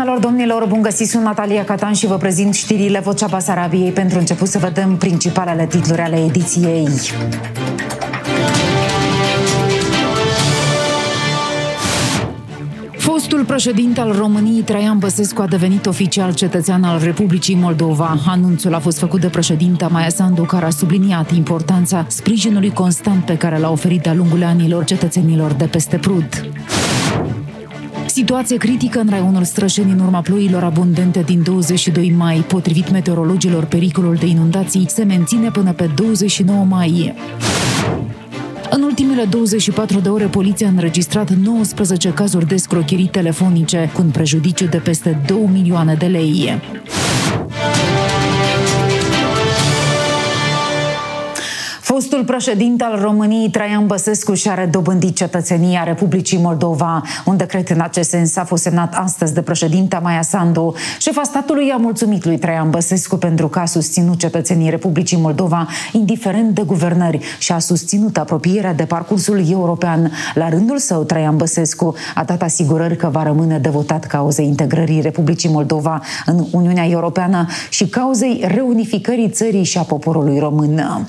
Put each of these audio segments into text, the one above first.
Doamnelor, domnilor, bun găsit, sunt Natalia Catan și vă prezint știrile Vocea Basarabiei. Pentru început să vedem principalele titluri ale ediției. Fostul președinte al României, Traian Băsescu, a devenit oficial cetățean al Republicii Moldova. Anunțul a fost făcut de președinta Maia Sandu, care a subliniat importanța sprijinului constant pe care l-a oferit de-a lungul anilor cetățenilor de peste Prut. Situație critică în raionul Strășeni în urma ploilor abundente din 22 mai. Potrivit meteorologilor, pericolul de inundații se menține până pe 29 mai. În ultimele 24 de ore, poliția a înregistrat 19 cazuri de escrocherii telefonice, cu un prejudiciu de peste 2 milioane de lei. Fostul președinte al României, Traian Băsescu, și-a redobândit cetățenia Republicii Moldova. Un decret în acest sens a fost semnat astăzi de președinta Maia Sandu. Șefa statului a mulțumit lui Traian Băsescu pentru că a susținut cetățenii Republicii Moldova, indiferent de guvernări, și a susținut apropierea de parcursul european. La rândul său, Traian Băsescu a dat asigurări că va rămâne devotat cauzei integrării Republicii Moldova în Uniunea Europeană și cauzei reunificării țării și a poporului român.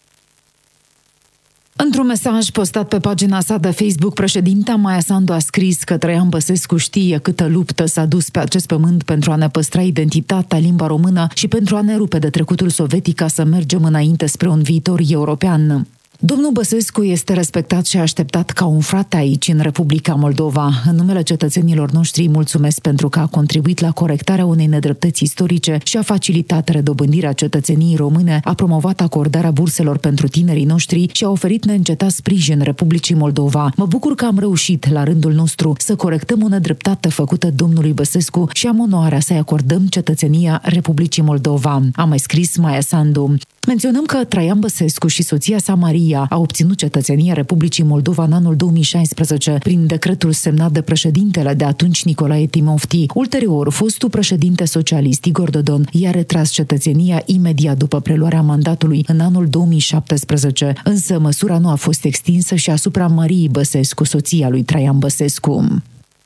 Într-un mesaj postat pe pagina sa de Facebook, președinta Maia Sandu a scris că Traian Băsescu știe câtă luptă s-a dus pe acest pământ pentru a ne păstra identitatea, limba română și pentru a ne rupe de trecutul sovietic ca să mergem înainte spre un viitor european. Domnul Băsescu este respectat și așteptat ca un frate aici, în Republica Moldova. În numele cetățenilor noștri, mulțumesc pentru că a contribuit la corectarea unei nedreptăți istorice și a facilitat redobândirea cetățeniei române, a promovat acordarea burselor pentru tinerii noștri și a oferit neîncetat sprijin Republicii Moldova. Mă bucur că am reușit, la rândul nostru, să corectăm o nedreptate făcută domnului Băsescu și am onoarea să-i acordăm cetățenia Republicii Moldova, a mai scris Maia Sandu. Menționăm că Traian Băsescu și soția sa Maria au obținut cetățenia Republicii Moldova în anul 2016 prin decretul semnat de președintele de atunci Nicolae Timofti. Ulterior, fostul președinte socialist Igor Dodon i-a retras cetățenia imediat după preluarea mandatului în anul 2017, însă măsura nu a fost extinsă și asupra Mariei Băsescu, soția lui Traian Băsescu.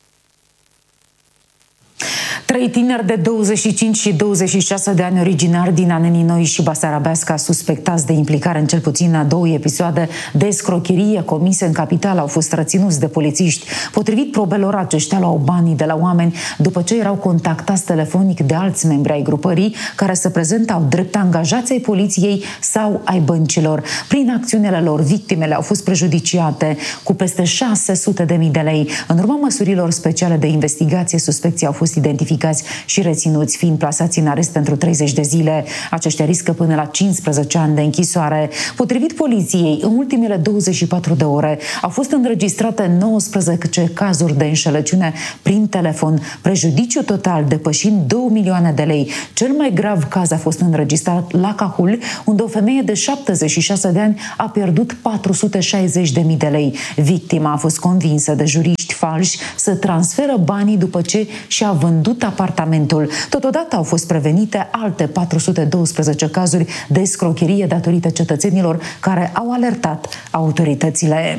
3 tineri de 25 și 26 de ani originari din Anenii Noi și Basarabeasca, suspectați de implicare în cel puțin 2 episoade de escrocherie comise în capitală, au fost reținuți de polițiști. Potrivit probelor, aceștia luau banii de la oameni după ce erau contactați telefonic de alți membri ai grupării care se prezentau drept angajați ai poliției sau ai băncilor. Prin acțiunile lor, victimele au fost prejudiciate cu peste 600.000 de lei. În urma măsurilor speciale de investigație, suspecții au fost identificați și reținuți, fiind plasați în arest pentru 30 de zile. Aceștia riscă până la 15 ani de închisoare. Potrivit poliției, în ultimele 24 de ore au fost înregistrate 19 cazuri de înșelăciune prin telefon, prejudiciu total depășind 2 milioane de lei. Cel mai grav caz a fost înregistrat la Cahul, unde o femeie de 76 de ani a pierdut 460.000 de lei. Victima a fost convinsă de juriști falși să transferă banii după ce și-a vândut apartamentul. Totodată au fost prevenite alte 412 cazuri de escrocherie datorită cetățenilor care au alertat autoritățile.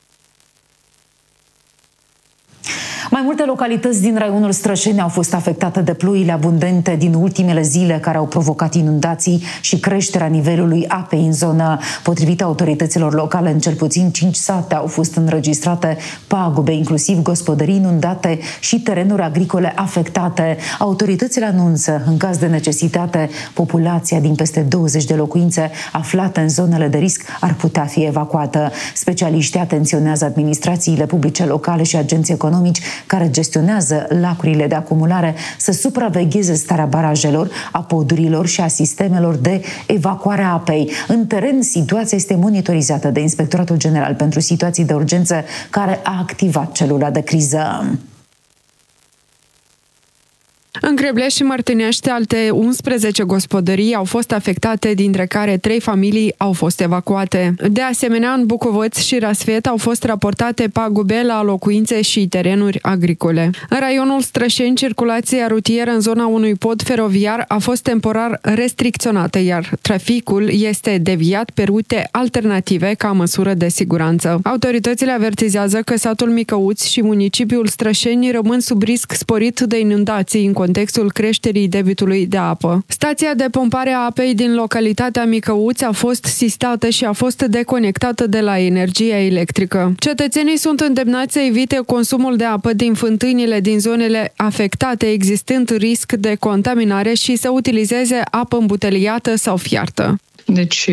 Mai multe localități din raionul Strășeni au fost afectate de ploile abundente din ultimele zile, care au provocat inundații și creșterea nivelului apei în zonă. Potrivit autorităților locale, în cel puțin 5 sate au fost înregistrate pagube, inclusiv gospodării inundate și terenuri agricole afectate. Autoritățile anunță, în caz de necesitate, populația din peste 20 de locuințe aflate în zonele de risc ar putea fi evacuată. Specialiștii atenționează administrațiile publice locale și agenții economici care gestionează lacurile de acumulare să supravegheze starea barajelor, a podurilor și a sistemelor de evacuare a apei. În teren, situația este monitorizată de Inspectoratul General pentru Situații de Urgență, care a activat celula de criză. În Greblești și Mărtânești, alte 11 gospodării au fost afectate, dintre care 3 familii au fost evacuate. De asemenea, în Bucovăț și Rasfet au fost raportate pagube la locuințe și terenuri agricole. În raionul Strășeni, circulația rutieră în zona unui pod feroviar a fost temporar restricționată, iar traficul este deviat pe rute alternative ca măsură de siguranță. Autoritățile avertizează că satul Micăuți și municipiul Strășeni rămân sub risc sporit de inundații în contextul creșterii debitului de apă. Stația de pompare a apei din localitatea Micăuți a fost sistată și a fost deconectată de la energia electrică. Cetățenii sunt îndemnați să evite consumul de apă din fântânile din zonele afectate, existând risc de contaminare, și să utilizeze apă îmbuteliată sau fiartă. Deci,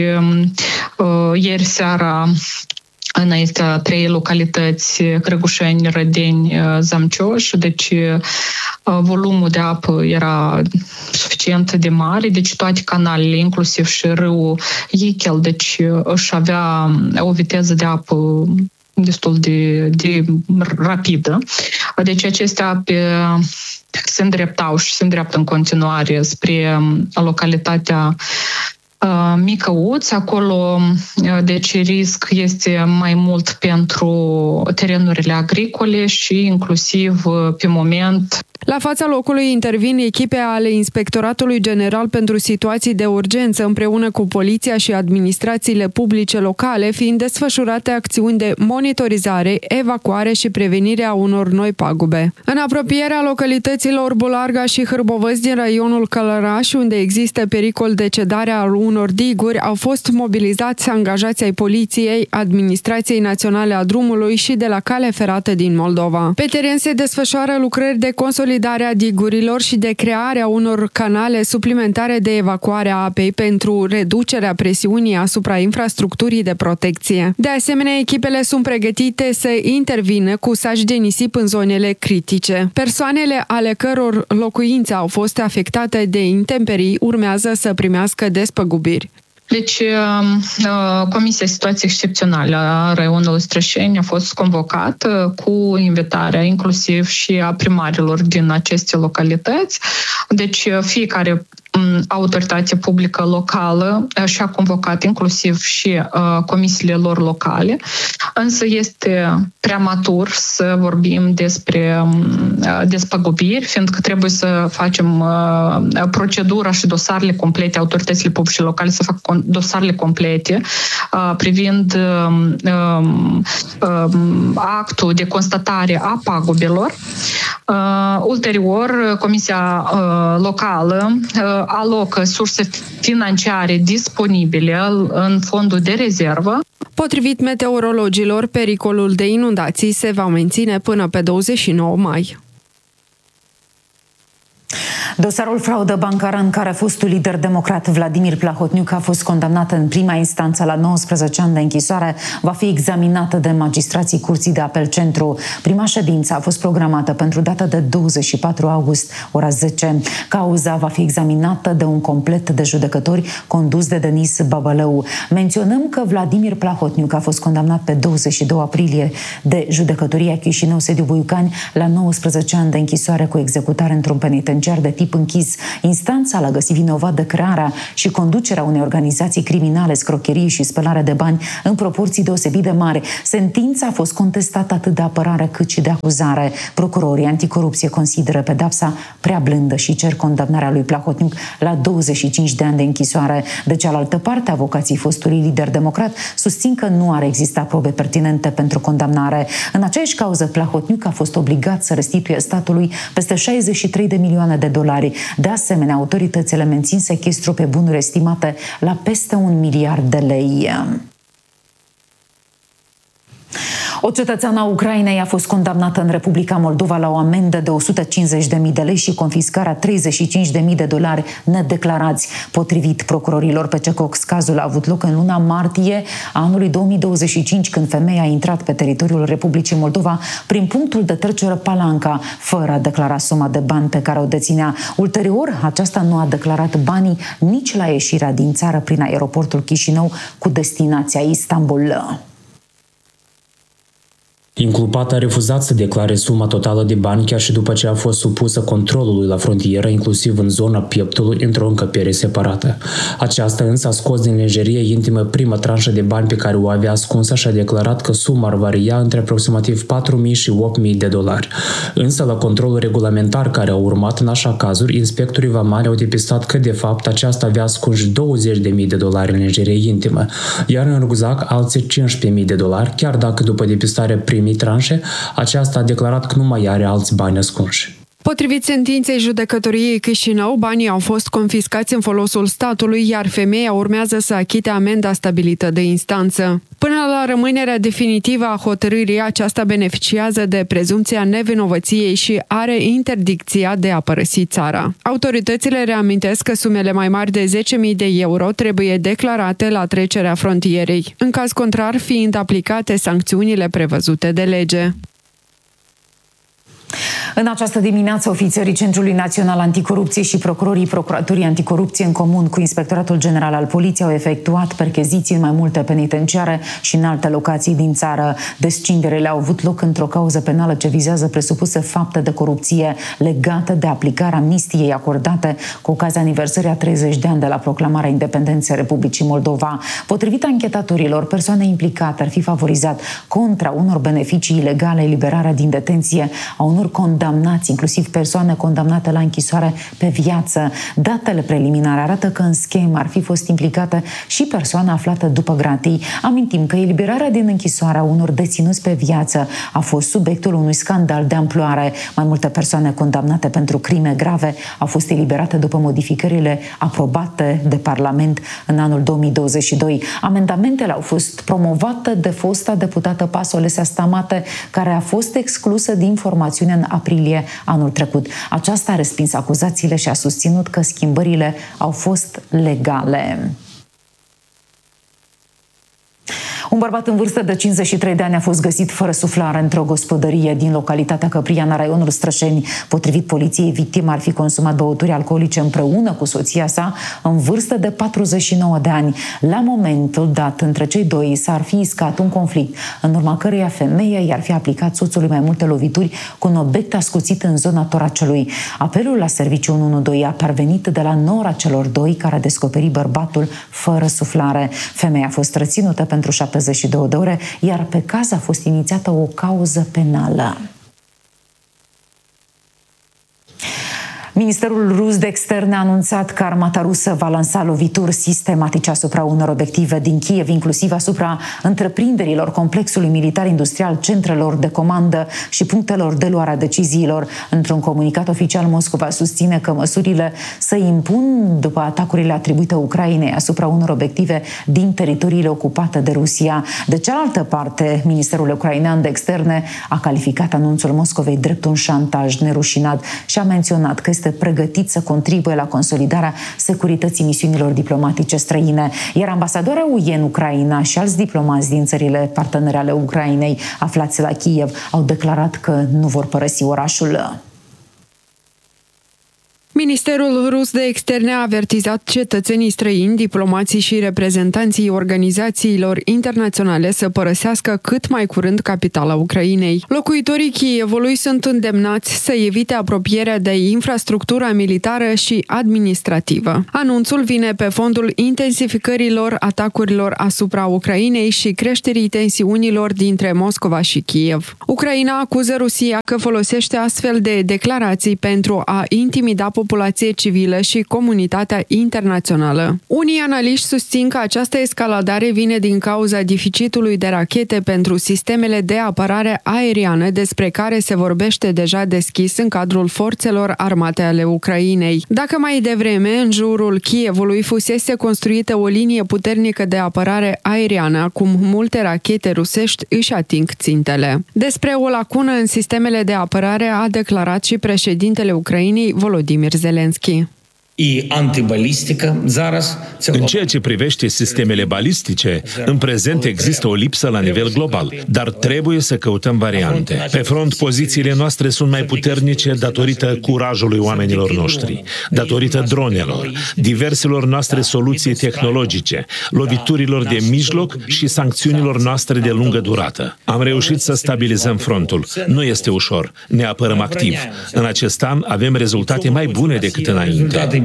ieri seara, înainte 3 localități, Crăgușeni, Rădeni, Zamcioș, deci volumul de apă era suficient de mare, deci toate canalele, inclusiv și râul Ichel, deci își avea o viteză de apă destul de rapidă. Deci aceste ape se îndreptau și se îndreaptă în continuare spre localitatea Micăuți. Acolo, deci, risc este mai mult pentru terenurile agricole și inclusiv pe moment. La fața locului intervin echipe ale Inspectoratului General pentru Situații de Urgență împreună cu poliția și administrațiile publice locale, fiind desfășurate acțiuni de monitorizare, evacuare și prevenire a unor noi pagube. În apropierea localităților Bularga și Hârbovăz din raionul Călăraș, unde există pericol de cedare a unor diguri, au fost mobilizați angajați ai Poliției, Administrației Naționale a Drumului și de la Cale Ferată din Moldova. Pe teren se desfășoară lucrări de consolidarea digurilor și de crearea unor canale suplimentare de evacuare a apei pentru reducerea presiunii asupra infrastructurii de protecție. De asemenea, echipele sunt pregătite să intervină cu saci de nisip în zonele critice. Persoanele ale căror locuințe au fost afectate de intemperii urmează să primească despăgubiri. Deci, Comisia Situații Excepționale a raionului Strășeni a fost convocată cu invitarea inclusiv și a primarilor din aceste localități. Deci, fiecare autoritate publică locală și-a convocat inclusiv și comisiile lor locale, însă este prematur să vorbim despre despăgubiri, fiindcă trebuie să facem procedura și dosarele complete, autoritățile publice locale să facă dosarele complete privind actul de constatare a pagubelor. Ulterior, Comisia locală alocă surse financiare disponibile în fondul de rezervă. Potrivit meteorologilor, pericolul de inundații se va menține până pe 29 mai. Dosarul fraudă bancară în care fostul lider democrat Vladimir Plahotniuc a fost condamnat în prima instanță la 19 ani de închisoare va fi examinată de magistrații Curții de Apel Centru. Prima ședință a fost programată pentru data de 24 august, ora 10. Cauza va fi examinată de un complet de judecători condus de Denis Babălău. Menționăm că Vladimir Plahotniuc a fost condamnat pe 22 aprilie de judecătoria Chișinău Sediu Buiucani la 19 ani de închisoare cu executare într-un penitenciar de tip închis. Instanța l-a găsit vinovat de crearea și conducerea unei organizații criminale, scrocherie și spălare de bani în proporții deosebit de mari. Sentința a fost contestată atât de apărare cât și de acuzare. Procurorii anticorupție consideră pedapsa prea blândă și cer condamnarea lui Plahotniuc la 25 de ani de închisoare. De cealaltă parte, avocații fostului lider democrat susțin că nu ar exista probe pertinente pentru condamnare. În aceeași cauză, Plahotniuc a fost obligat să restituie statului peste 63 de milioane de dolari. De asemenea, autoritățile mențin sechestru pe bunuri estimate la peste 1 miliard de lei. O cetățeană a Ucrainei a fost condamnată în Republica Moldova la o amendă de 150.000 de lei și confiscarea 35.000 de dolari nedeclarați. Potrivit procurorilor PCCOX, cazul a avut loc în luna martie a anului 2025, când femeia a intrat pe teritoriul Republicii Moldova prin punctul de trecere Palanca, fără a declara suma de bani pe care o deținea. Ulterior, aceasta nu a declarat banii nici la ieșirea din țară prin aeroportul Chișinău cu destinația Istanbul. Inculpata a refuzat să declare suma totală de bani chiar și după ce a fost supusă controlului la frontieră, inclusiv în zona pieptului, într-o încăpere separată. Aceasta însă a scos din lenjerie intimă prima tranșă de bani pe care o avea ascunsă și a declarat că suma ar varia între aproximativ 4.000 și 8.000 de dolari. Însă, la controlul regulamentar care a urmat în așa cazuri, inspectorii vamali au depistat că, de fapt, aceasta avea ascunși 20.000 de dolari în lenjerie intimă, iar în rucsac alții 15.000 de dolari, chiar dacă după depistarea primii tranșe, aceasta a declarat că nu mai are alți bani ascunși. Potrivit sentinței judecătoriei Chișinău, banii au fost confiscați în folosul statului, iar femeia urmează să achite amenda stabilită de instanță. Până la rămânerea definitivă a hotărârii, aceasta beneficiază de prezumția nevinovăției și are interdicția de a părăsi țara. Autoritățile reamintesc că sumele mai mari de 10.000 de euro trebuie declarate la trecerea frontierei, în caz contrar fiind aplicate sancțiunile prevăzute de lege. În această dimineață, ofițerii Centrului Național Anticorupție și procurorii Procuraturii Anticorupție în comun cu Inspectoratul General al Poliției au efectuat percheziții în mai multe penitenciare și în alte locații din țară. Descinderile au avut loc într-o cauză penală ce vizează presupuse fapte de corupție legate de aplicarea amnistiei acordate cu ocazia aniversării a 30 de ani de la proclamarea independenței Republicii Moldova. Potrivit anchetatorilor, persoane implicate ar fi favorizat contra unor beneficii ilegale eliberarea din detenție a unor condamnați, inclusiv persoane condamnate la închisoare pe viață. Datele preliminare arată că în schemă ar fi fost implicată și persoana aflată după gratii. Amintim că eliberarea din închisoare a unor deținuți pe viață a fost subiectul unui scandal de amploare. Mai multe persoane condamnate pentru crime grave au fost eliberate după modificările aprobate de Parlament în anul 2022. Amendamentele au fost promovate de fosta deputată PAS Olesea Stamate, care a fost exclusă din formațiune în aprilie anul trecut. Aceasta a respins acuzațiile și a susținut că schimbările au fost legale. Un bărbat în vârstă de 53 de ani a fost găsit fără suflare într-o gospodărie din localitatea Căpriana, raionul Strășeni. Potrivit poliției, victima ar fi consumat băuturi alcoolice împreună cu soția sa, în vârstă de 49 de ani. La momentul dat, între cei doi s-ar fi iscat un conflict, în urma căreia femeia i-ar fi aplicat soțului mai multe lovituri cu un obiect ascuțit în zona toracelui. Apelul la serviciul 112 a parvenit de la nora celor doi, care a descoperit bărbatul fără suflare. Femeia a fost reținută pentru 72 de ore, iar pe caz a fost inițiată o cauză penală. Ministerul rus de externe a anunțat că armata rusă va lansa lovituri sistematice asupra unor obiective din Kiev, inclusiv asupra întreprinderilor complexului militar-industrial, centrelor de comandă și punctelor de luare a deciziilor. Într-un comunicat oficial, Moscova susține că măsurile se impun după atacurile atribuite Ucrainei asupra unor obiective din teritoriile ocupate de Rusia. De cealaltă parte, Ministerul ucrainean de externe a calificat anunțul Moscovei drept un șantaj nerușinat și a menționat că este pregătit să contribuie la consolidarea securității misiunilor diplomatice străine. Iar ambasadoarea UE în Ucraina și alți diplomați din țările partenere ale Ucrainei aflați la Kiev au declarat că nu vor părăsi orașul. Ministerul rus de externe a avertizat cetățenii străini, diplomații și reprezentanții organizațiilor internaționale să părăsească cât mai curând capitala Ucrainei. Locuitorii Kievului sunt îndemnați să evite apropierea de infrastructura militară și administrativă. Anunțul vine pe fondul intensificărilor atacurilor asupra Ucrainei și creșterii tensiunilor dintre Moscova și Kiev. Ucraina acuză Rusia că folosește astfel de declarații pentru a intimida populație civilă și comunitatea internațională. Unii analiști susțin că această escaladare vine din cauza deficitului de rachete pentru sistemele de apărare aeriană, despre care se vorbește deja deschis în cadrul forțelor armate ale Ucrainei. Dacă mai devreme, în jurul Kievului fusese construită o linie puternică de apărare aeriană, acum multe rachete rusești își ating țintele. Despre o lacună în sistemele de apărare a declarat și președintele Ucrainei, Volodymyr Zelensky. і антибалістика зараз. În ceea ce privește sistemele balistice, în prezent există o lipsă la nivel global, dar trebuie să căutăm variante. Pe front, pozițiile noastre sunt mai puternice datorită curajului oamenilor noștri, datorită dronelor, diverselor noastre soluții tehnologice, loviturilor de mijloc și sancțiunilor noastre de lungă durată. Am reușit să stabilizăm frontul. Nu este ușor. Ne apărăm activ. În acest an avem rezultate mai bune decât înainte.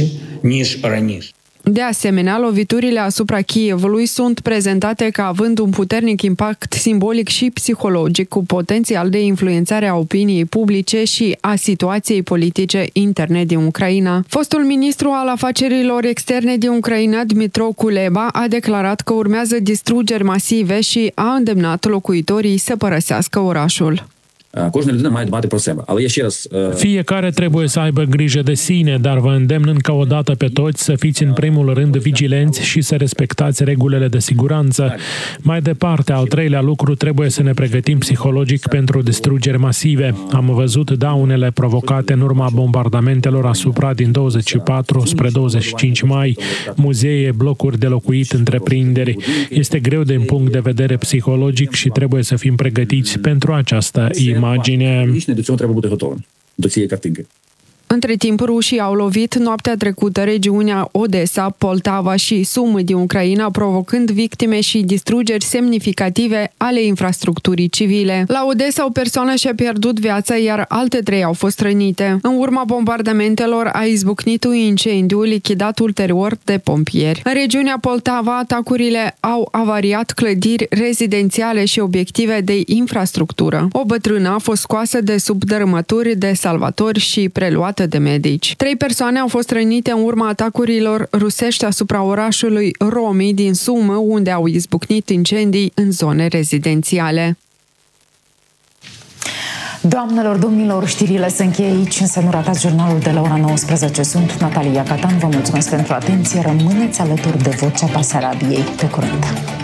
De asemenea, loviturile asupra Kievului sunt prezentate ca având un puternic impact simbolic și psihologic, cu potențial de influențare a opiniei publice și a situației politice interne din Ucraina. Fostul ministru al afacerilor externe din Ucraina, Dmytro Kuleba, a declarat că urmează distrugeri masive și a îndemnat locuitorii să părăsească orașul. Fiecare trebuie să aibă grijă de sine, dar vă îndemn încă o dată pe toți să fiți în primul rând vigilenți și să respectați regulile de siguranță. Mai departe, al treilea lucru, trebuie să ne pregătim psihologic pentru distrugeri masive. Am văzut daunele provocate în urma bombardamentelor asupra din 24 spre 25 mai, muzee, blocuri de locuit, întreprinderi. Este greu din punct de vedere psihologic și trebuie să fim pregătiți pentru această imagine. Între timp, rușii au lovit noaptea trecută regiunea Odessa, Poltava și Sumi din Ucraina, provocând victime și distrugeri semnificative ale infrastructurii civile. La Odessa, o persoană și-a pierdut viața, iar alte 3 au fost rănite. În urma bombardamentelor a izbucnit un incendiu lichidat ulterior de pompieri. În regiunea Poltava, atacurile au avariat clădiri rezidențiale și obiective de infrastructură. O bătrână a fost scoasă de sub dărâmături de salvatori și preluată de medici. 3 persoane au fost rănite în urma atacurilor rusești asupra orașului Romi din Sumă, unde au izbucnit incendii în zone rezidențiale. Doamnelor, domnilor, știrile se încheie aici, însă nu ratați jurnalul de la ora 19. Sunt Natalia Catan, vă mulțumesc pentru atenție, rămâneți alături de Vocea Basarabiei. Pe curând!